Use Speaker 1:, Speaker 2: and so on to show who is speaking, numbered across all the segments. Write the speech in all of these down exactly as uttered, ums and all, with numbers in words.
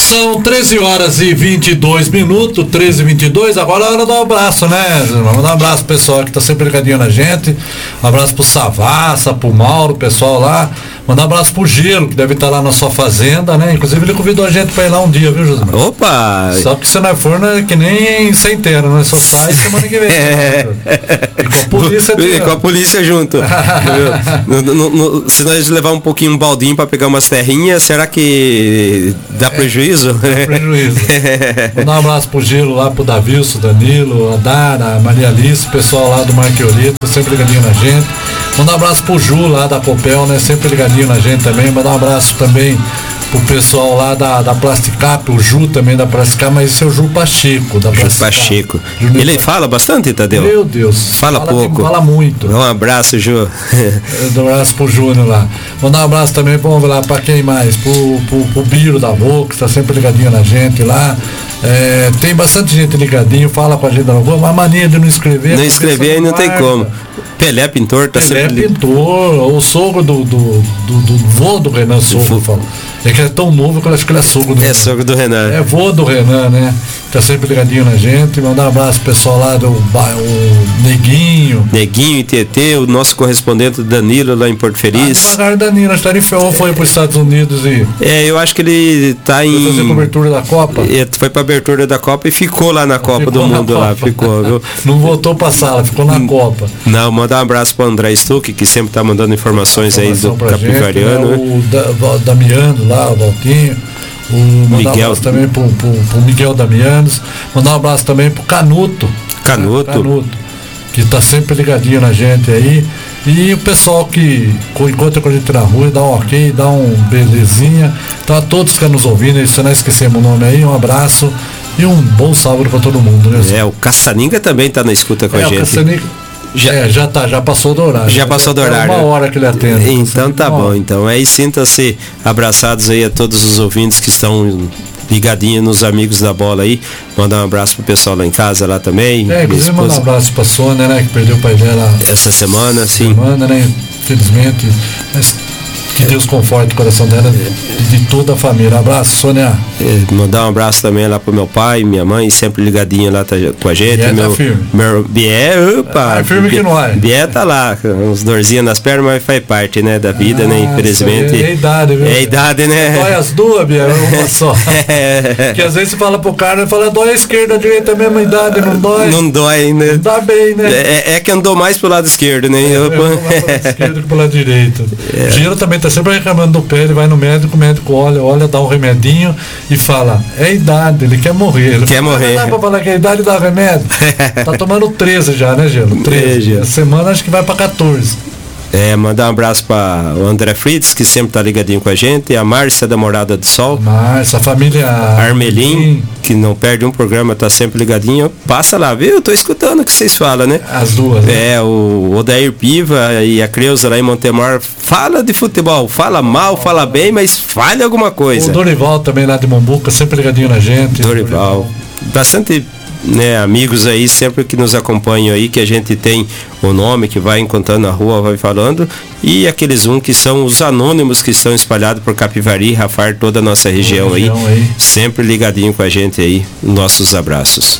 Speaker 1: São treze horas e vinte e dois minutos, treze e vinte e dois, agora é hora de dar um abraço, né? Vamos dar um abraço pro pessoal que tá sempre ligadinho na gente. Um abraço pro Savassa, pro Mauro, o pessoal lá. Mandar um abraço pro Gelo, que deve estar lá na sua fazenda, né? Inclusive ele convidou a gente pra ir lá um dia, viu, José?
Speaker 2: Opa!
Speaker 1: Só que se não for, não é que nem centeiro, né? Só sai semana que vem. É. E com a polícia.
Speaker 2: E com a polícia junto. no, no, no, se nós levar um pouquinho um baldinho pra pegar umas terrinhas, será que dá prejuízo?
Speaker 1: É, dá prejuízo. Mandar um abraço pro Gelo lá, pro Davilson, Danilo, a Dara, a Maria Alice, o pessoal lá do Marquiolito, sempre ligadinho na gente. Mandar um abraço pro Ju lá da Copel, né? Sempre ligadinho na gente também. Mandar um abraço também pro pessoal lá da, da Plasticap, o Ju também da Plasticap, mas esse é o Ju Pacheco, da Plasticap. Ju
Speaker 2: Pacheco. Ele fala bastante, Tadeu?
Speaker 1: Meu Deus.
Speaker 2: Fala, fala pouco.
Speaker 1: Fala muito.
Speaker 2: Um abraço, Ju.
Speaker 1: Um abraço pro Júnior lá. Mandar um abraço também, vamos lá, pra quem mais? Pro, pro, pro Biro da Vox, tá sempre ligadinho na gente lá. É, tem bastante gente ligadinho, fala com a gente da Vox, mas a mania de não escrever.
Speaker 2: Não escrever aí não, não tem como. Pelé Pintor tá
Speaker 1: Pelé
Speaker 2: sempre...
Speaker 1: Pintor, o sogro do, do, do, do vô do Renan Sogro, fala. É que ele é tão novo que eu acho que ele é sogro do
Speaker 2: É
Speaker 1: Renan.
Speaker 2: sogro do Renan.
Speaker 1: É vô do Renan, né? Tá sempre ligadinho na gente. Mandar um abraço pro pessoal lá do o Neguinho.
Speaker 2: Neguinho e Tietê, o nosso correspondente Danilo lá em Porto Feliz.
Speaker 1: Ah, devagar, Danilo, está em Ferro, foi para os Estados Unidos e...
Speaker 2: É, eu acho que ele tá em...
Speaker 1: Foi fazer cobertura da Copa?
Speaker 2: É, foi pra abertura da Copa e ficou lá na Copa ficou do Mundo Copa. lá, ficou, viu?
Speaker 1: Não voltou pra sala, ficou na Copa.
Speaker 2: Não, mandar um abraço pro André Stuck, que sempre tá mandando informações aí do Capivariano.
Speaker 1: Gente, né? O da, Damiano lá, o Valtinho. O, mandar Miguel. Um abraço também pro, pro, pro Miguel Damianos. Mandar um abraço também pro Canuto.
Speaker 2: Canuto.
Speaker 1: Né? Canuto, que tá sempre ligadinho na gente aí. E o pessoal que encontra com a gente na rua, dá um ok, dá um belezinha. Tá, todos que estão nos ouvindo, e se não esquecemos o nome aí, um abraço e um bom sábado para todo mundo, né?
Speaker 2: É, o Caçaninga também tá na escuta com
Speaker 1: é,
Speaker 2: a gente.
Speaker 1: O Caçaninga, já, é, já tá, já passou do horário.
Speaker 2: Já passou do horário.
Speaker 1: É uma hora que ele atende.
Speaker 2: Então tá bom, hora. Então aí sinta-se abraçados aí a todos os ouvintes que estão ligadinhos nos amigos da bola aí. Mandar um abraço pro pessoal lá em casa lá também.
Speaker 1: É, inclusive mandar um abraço pra Sônia, né, que perdeu o pai dela
Speaker 2: essa semana, sim.
Speaker 1: Semana, né, infelizmente. Mas que Deus conforte o coração dela e de toda a família. Um abraço, Sônia.
Speaker 2: É, mandar um abraço também lá pro meu pai, minha mãe, sempre ligadinha lá tá, com a gente.
Speaker 1: Bié
Speaker 2: meu,
Speaker 1: tá firme.
Speaker 2: Meu, Bié, opa.
Speaker 1: É firme que não é.
Speaker 2: Bié tá lá, uns dorzinhos nas pernas, mas faz parte, né, da vida, ah, né, infelizmente.
Speaker 1: É a idade, viu?
Speaker 2: É a idade, né?
Speaker 1: Dói as duas, Bié, uma só. Que às vezes você fala pro cara, ele fala, dói a esquerda, a direita, a mesma idade, não dói.
Speaker 2: Não dói, né?
Speaker 1: Não dá bem, né?
Speaker 2: É, é que andou mais pro lado esquerdo, né?
Speaker 1: É, eu vou mais pro lado esquerdo que pro lado direito. É. O Giro também tá sempre reclamando do pé, ele vai no médico, o médico olha, olha, dá um remedinho e fala, é a idade, ele quer morrer. Ele
Speaker 2: quer
Speaker 1: fala,
Speaker 2: morrer.
Speaker 1: Não dá pra falar que é a idade dá remédio. Tá tomando treze já, né, Gelo? treze. Essa semana acho que vai pra quatorze.
Speaker 2: É, mandar um abraço para o André Fritz, que sempre tá ligadinho com a gente, a Márcia da Morada do Sol.
Speaker 1: Márcia, a família
Speaker 2: Armelim, que não perde um programa, tá sempre ligadinho. Passa lá, viu? Eu tô escutando o que vocês falam, né?
Speaker 1: As duas, né?
Speaker 2: É, o Odair Piva e a Creuza lá em Montemor fala de futebol, fala mal, fala bem, mas fale alguma coisa.
Speaker 1: O Dorival também lá de Mombuca, sempre ligadinho na gente.
Speaker 2: Dorival. Dorival. Bastante, né, amigos aí, sempre que nos acompanham aí, que a gente tem o nome, que vai encontrando na rua, vai falando, e aqueles um que são os anônimos que estão espalhados por Capivari, Rafar, toda a nossa região, região aí, aí, sempre ligadinho com a gente aí, nossos abraços.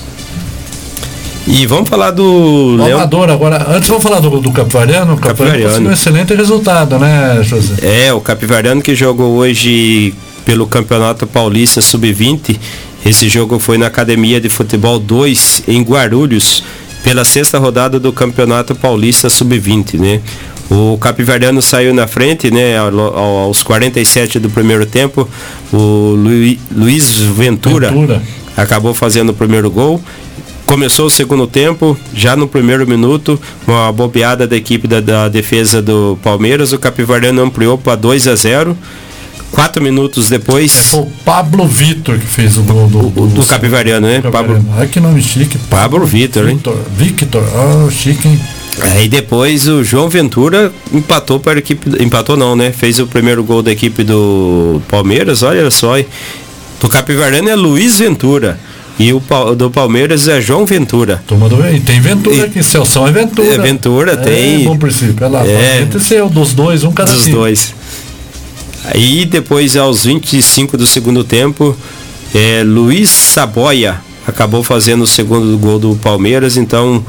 Speaker 2: E vamos falar do
Speaker 1: Leão... Amador agora, antes vamos falar do, do Capivariano, o Capivariano conseguiu um excelente resultado, né, José?
Speaker 2: É, o Capivariano que jogou hoje pelo Campeonato Paulista sub vinte. Esse jogo foi na Academia de Futebol dois, em Guarulhos, pela sexta rodada do Campeonato Paulista sub vinte, né? O Capivariano saiu na frente, né, aos quarenta e sete do primeiro tempo. O Luiz Ventura, Ventura acabou fazendo o primeiro gol. Começou o segundo tempo, já no primeiro minuto, uma bobeada da equipe da, da defesa do Palmeiras. O Capivariano ampliou para dois a zero. Quatro minutos depois...
Speaker 1: É, foi o Pablo Vitor que fez o gol do,
Speaker 2: do, do, do Capivariano, né?
Speaker 1: Capivariano. Pablo... Ai, que nome chique.
Speaker 2: Pablo Vitor, hein?
Speaker 1: Victor, oh, chique, hein?
Speaker 2: Aí depois o João Ventura empatou para a equipe... Empatou não, né? Fez o primeiro gol da equipe do Palmeiras, olha só. Hein? Do Capivariano é Luiz Ventura. E o do Palmeiras é João Ventura.
Speaker 1: Toma do... E tem Ventura e... aqui, Celção é Ventura.
Speaker 2: É Ventura,
Speaker 1: é,
Speaker 2: tem...
Speaker 1: Bom princípio, é lá. É... Entre ser dos dois, um cada
Speaker 2: Dos time. dois. Aí depois, aos vinte e cinco do segundo tempo, É, Luiz Saboia acabou fazendo o segundo gol do Palmeiras, então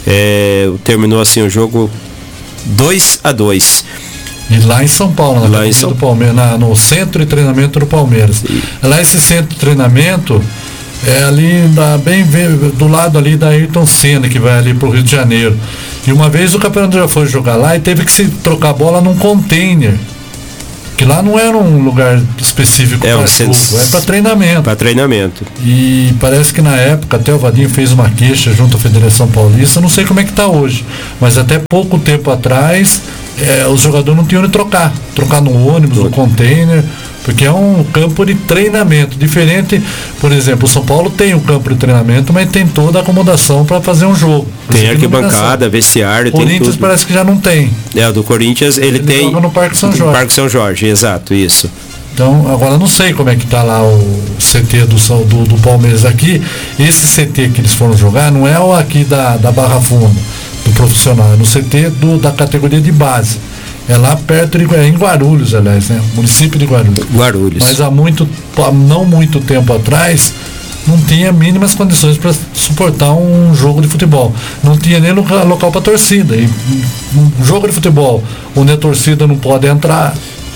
Speaker 2: é, terminou assim o jogo dois a dois.
Speaker 1: E lá em São Paulo, na
Speaker 2: lá em São...
Speaker 1: do Palmeiras, na, no centro de treinamento do Palmeiras. E... Lá esse centro de treinamento é ali da, bem do lado ali da Ayrton Senna, que vai ali pro Rio de Janeiro. E uma vez o campeonato já foi jogar lá e teve que se trocar a bola num container. Que lá não era um lugar específico
Speaker 2: é,
Speaker 1: para
Speaker 2: jogo,
Speaker 1: é para treinamento.
Speaker 2: Para treinamento.
Speaker 1: E parece que na época até o Vadinho fez uma queixa junto à Federação Paulista, não sei como é que está hoje, mas até pouco tempo atrás é, os jogadores não tinham onde trocar, trocar no ônibus, no container, porque é um campo de treinamento diferente. Por exemplo, o São Paulo tem um campo de treinamento, mas tem toda a acomodação para fazer um jogo.
Speaker 2: Tem arquibancada, vestiário,
Speaker 1: tem tudo. O Corinthians parece que já não tem.
Speaker 2: É, o do Corinthians ele, ele tem...
Speaker 1: joga no Parque São Jorge.
Speaker 2: Parque São Jorge, exato, isso.
Speaker 1: Então, agora não sei como é que tá lá o C T do, do, do Palmeiras aqui. Esse C T que eles foram jogar não é o aqui da, da Barra Funda, do profissional, é no C T do, da categoria de base. É lá perto de é em Guarulhos, aliás, né? Município de Guarulhos.
Speaker 2: Guarulhos.
Speaker 1: Mas há muito, não muito tempo atrás, não tinha mínimas condições para suportar um jogo de futebol. Não tinha nem local, local para torcida. E um jogo de futebol onde a torcida não pode entrar,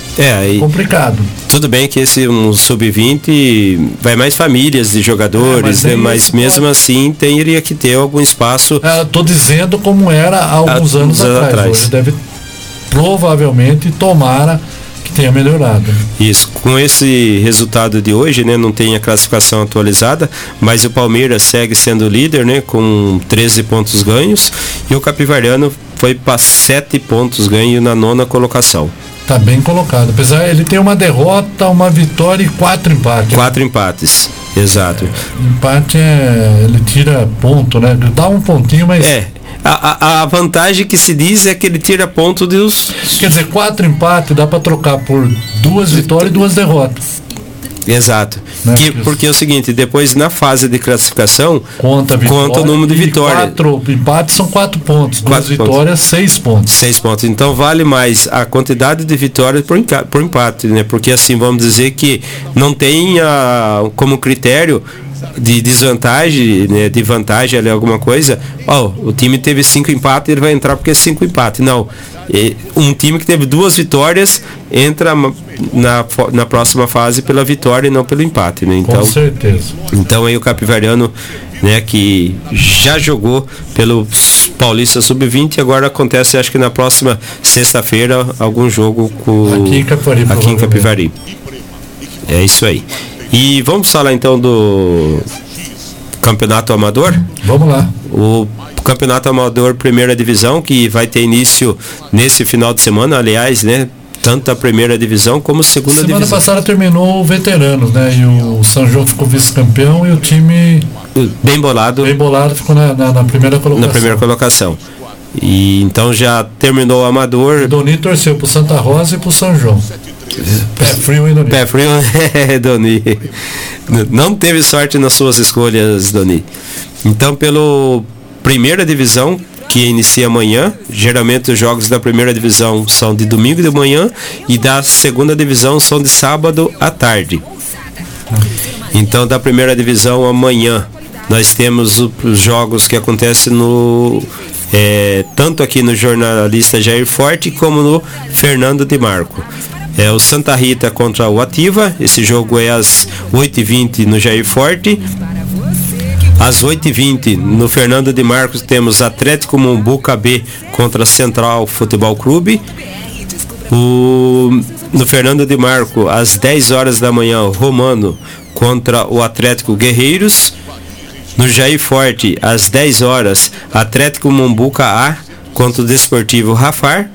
Speaker 2: é e
Speaker 1: complicado.
Speaker 2: Tudo bem que esse um sub vinte vai mais famílias de jogadores, é, mas, né? mas mesmo pode... assim teria que ter algum espaço.
Speaker 1: Estou dizendo como era há alguns há anos atrás. atrás. Hoje deve provavelmente tomara que tenha melhorado.
Speaker 2: Isso, com esse resultado de hoje, né, não tem a classificação atualizada, mas o Palmeiras segue sendo líder, né, com treze pontos ganhos, e o Capivariano foi para sete pontos ganhos na nona colocação.
Speaker 1: Tá bem colocado, apesar ele tem uma derrota, uma vitória e quatro empates.
Speaker 2: Quatro empates, exato.
Speaker 1: É, empate é, ele tira ponto, né, dá um pontinho, mas...
Speaker 2: É. A, a vantagem que se diz é que ele tira ponto dos...
Speaker 1: Quer dizer, quatro empates dá para trocar por duas vitórias e duas derrotas.
Speaker 2: Exato. Né? Que, porque é o seguinte, depois na fase de classificação,
Speaker 1: conta, vitória,
Speaker 2: conta o número de vitórias.
Speaker 1: Quatro empates são quatro pontos, duas quatro vitórias, pontos. seis pontos.
Speaker 2: Seis pontos. Então vale mais a quantidade de vitórias por, por empate, né? Porque assim, vamos dizer que não tem a, como critério de desvantagem, né, de vantagem ali, alguma coisa, ó, oh, o time teve cinco empates, ele vai entrar porque é cinco empates. Não, um time que teve duas vitórias entra na, na próxima fase pela vitória e não pelo empate, né? Então,
Speaker 1: com certeza.
Speaker 2: Então aí o Capivariano, né, que já jogou pelo Paulista sub vinte, agora acontece, acho que na próxima sexta-feira, algum jogo com
Speaker 1: aqui em Capivari.
Speaker 2: Aqui em Capivari. É isso aí. E vamos falar então do Campeonato Amador?
Speaker 1: Vamos lá.
Speaker 2: O Campeonato Amador Primeira Divisão, que vai ter início nesse final de semana, aliás, né? Tanto a Primeira Divisão como a Segunda
Speaker 1: Semana
Speaker 2: Divisão.
Speaker 1: Semana passada terminou o Veteranos, né? E o São João ficou vice-campeão e o time...
Speaker 2: Bem bolado.
Speaker 1: Bem bolado, ficou na, na, na primeira colocação.
Speaker 2: Na primeira colocação. E então já terminou o Amador.
Speaker 1: O Doni torceu pro Santa Rosa e pro São João. Pé frio, hein, Doni?
Speaker 2: Pé frio, é, Doni. Não teve sorte nas suas escolhas, Doni. Então, pelo Primeira Divisão, que inicia amanhã, geralmente os jogos da Primeira Divisão são de domingo de manhã e da Segunda Divisão são de sábado à tarde. Então, da Primeira Divisão amanhã, nós temos os jogos que acontecem no... É, tanto aqui no jornalista Jair Forte como no Fernando de Marco. É o Santa Rita contra o Ativa. Esse jogo é às oito e vinte no Jair Forte. Às oito e vinte no Fernando de Marcos temos Atlético Mombuca B contra Central Futebol Clube. O, no Fernando de Marco, às dez horas da manhã, Romano contra o Atlético Guerreiros. No Jair Forte, às dez horas, Atlético Mombuca A contra o Desportivo Rafar.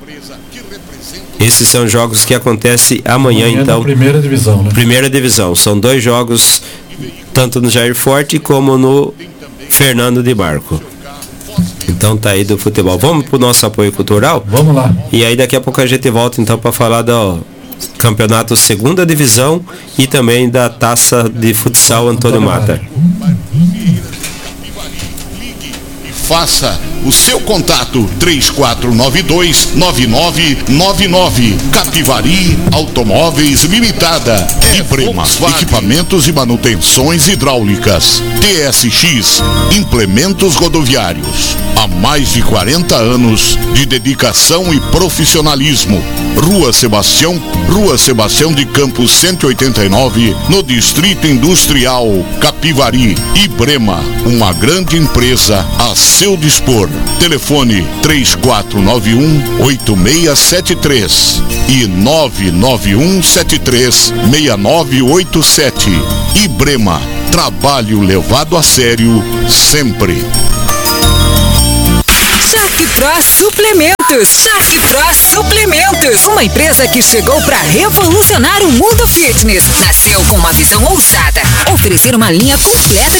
Speaker 2: Esses são jogos que acontecem amanhã, amanhã então.
Speaker 1: Primeira divisão, né?
Speaker 2: Primeira divisão. São dois jogos, tanto no Jair Forte como no Fernando de Marco. Então tá aí do futebol. Vamos pro nosso apoio cultural?
Speaker 1: Vamos lá.
Speaker 2: E aí daqui a pouco a gente volta então para falar do campeonato Segunda Divisão e também da Taça de Futsal Antônio Mata.
Speaker 3: Faça o seu contato três quatro nove dois nove nove nove nove. Capivari Automóveis Limitada. Ibrema, equipamentos e manutenções hidráulicas. T S X, implementos rodoviários. Há mais de quarenta anos de dedicação e profissionalismo. Rua Sebastião, Rua Sebastião de Campos cento e oitenta e nove, no Distrito Industrial Capivari. Ibrema, uma grande empresa a seu dispor. Telefone três quatro nove um oito seis sete três e nove nove um sete três seis nove oito sete. Ibrema, trabalho levado a sério sempre.
Speaker 4: Shark Pro Suplementos. Shark Pro Suplementos. Uma empresa que chegou para revolucionar o mundo fitness. Nasceu com uma visão ousada. Oferecer uma linha completa